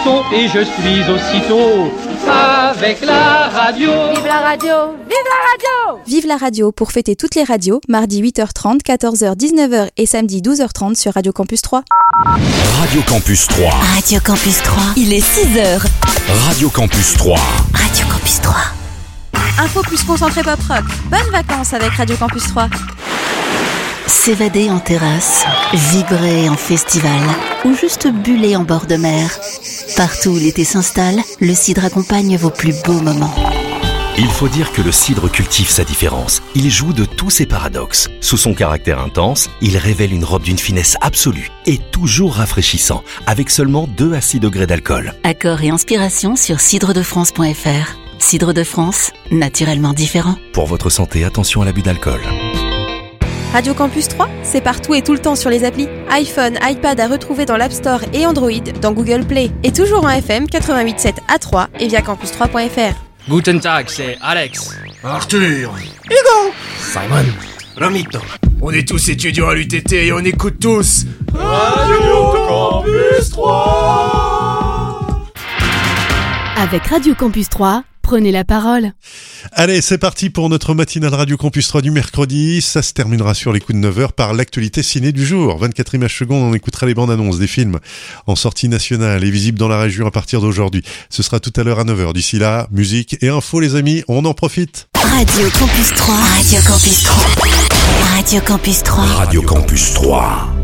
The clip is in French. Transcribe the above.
son et je suis aussitôt avec la radio. Vive la radio! Vive la radio! Vive la radio pour fêter toutes les radios, mardi 8h30, 14h, 19h et samedi 12h30 sur Radio Campus 3. Radio Campus 3. Radio Campus 3. Il est 6h. Radio Campus 3. Radio Campus 3. Info plus concentré pop rock. Bonnes vacances avec Radio Campus 3. S'évader en terrasse, vibrer en festival ou juste buller en bord de mer. Partout où l'été s'installe, le cidre accompagne vos plus beaux moments. Il faut dire que le cidre cultive sa différence. Il joue de tous ses paradoxes. Sous son caractère intense, il révèle une robe d'une finesse absolue et toujours rafraîchissant, avec seulement 2 à 6 degrés d'alcool. Accords et inspiration sur cidredefrance.fr. Cidre de France, naturellement différent. Pour votre santé, attention à l'abus d'alcool. Radio Campus 3, c'est partout et tout le temps sur les applis. iPhone, iPad à retrouver dans l'App Store et Android, dans Google Play. Et toujours en FM 88.7 à 3 et via campus3.fr. Guten Tag, c'est Alex. Arthur, Hugo. Simon. Ramito. On est tous étudiants à l'UTT et on écoute tous Radio Campus 3. Avec Radio Campus 3, prenez la parole. Allez, c'est parti pour notre matinale Radio Campus 3 du mercredi. Ça se terminera sur les coups de 9h par l'actualité ciné du jour. 24 images secondes, on écoutera les bandes annonces des films en sortie nationale et visibles dans la région à partir d'aujourd'hui. Ce sera tout à l'heure à 9h. D'ici là, musique et info les amis, on en profite. Radio Campus 3. Radio Campus 3. Radio Campus 3. Radio Campus 3.